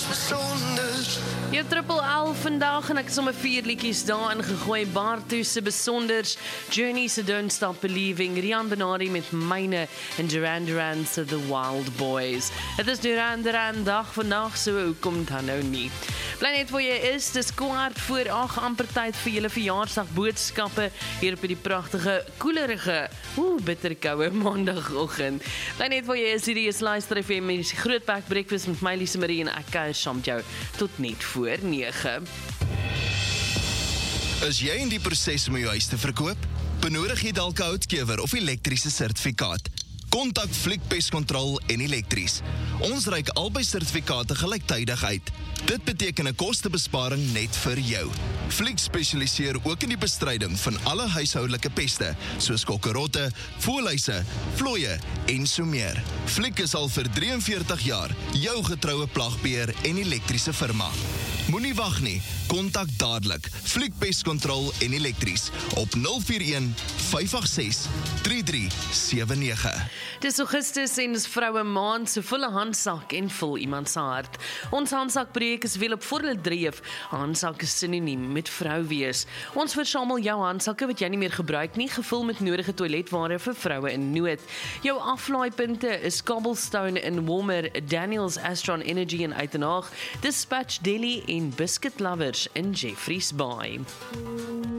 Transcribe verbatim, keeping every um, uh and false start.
besonders. Jou triple L vandag en ek het sommer vier liedjies daarin gegooi. Bartu se Besonders, Journey se Don't Stop Believing, Rian Benardi met Myne en Duran Duran se The Wild Boys. Het is Duran Duran dag vandag, so hoe kom dit nou nie? Bly net waar jy is, dis kwart voor ag, amper tyd vir julle verjaarsdag boodskappe hier op die pragtige, koelerige, oeh, bitterkoue maandagoggend. Bly net waar jy is, hierdie is Luister F M, die Grootpak Breakfast met my Lise Marie en ek kuier saam met jou tot net voor nege. Is jy in die proses om jou huis te verkoop? Benodig jy dalk 'n houtkewer of elektriese sertifikaat? Kontak Fliek Pestcontrol en Elektries. Ons reik albei sertifikate gelyktydig uit. Dit beteken 'n kostebesparing net vir jou. Fliek spesialiseer ook in die bestryding van alle huishoudelike peste, soos kokkerotte, voëlhuise, vlooie en so meer. Fliek is al vir drie en veertig jaar jou getroue plagbeheer en elektriese firma. Moenie wag nie, kontak dadelik Fliek Pestcontrol en Elektries op nul vier een, vyf agt ses, drie drie sewe nege. Dis Augustus en dis vroue maand, so volle handsak en vul iemand se hart. Ons handsakprojek is wel op volle dreef. Handsak is sinoniem met vrou wees. Ons versamel jou handsakke wat jy nie meer gebruik nie, gevul met nodige toiletware vir vroue in nood. Jou aflaaipunte is Cobblestone in Walmer, Daniels Astron Energy in Uitenhaag, Dispatch Deli en Biscuit Lovers in Jeffreys Bay.